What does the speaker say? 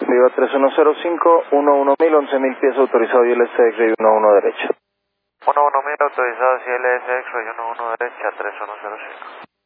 Viva 3105, 11.000, 11.000 pies autorizado y el X-Ray 11 derecha. 11.000 autorizado, CLS X-Ray 11 derecha, 3105.